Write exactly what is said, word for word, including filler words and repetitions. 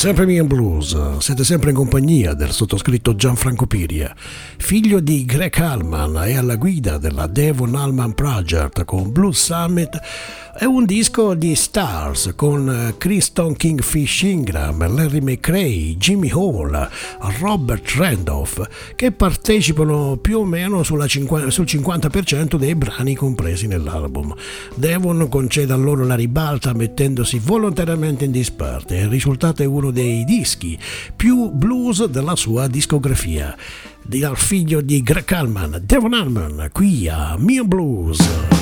Sempre Me and Blues, siete sempre in compagnia del sottoscritto Gianfranco Piria, figlio di Greg Allman e alla guida della Devon Allman Project con Blues Summit. È un disco di stars con Kristen Kingfish Ingram, Larry McRae, Jimmy Hall, Robert Randolph, che partecipano più o meno sulla cinquanta, sul cinquanta per cento dei brani compresi nell'album. Devon concede a loro la ribalta mettendosi volontariamente in disparte. Il risultato è uno dei dischi più blues della sua discografia. Dal figlio di Greg Allman, Devon Allman, qui a Me and Blues.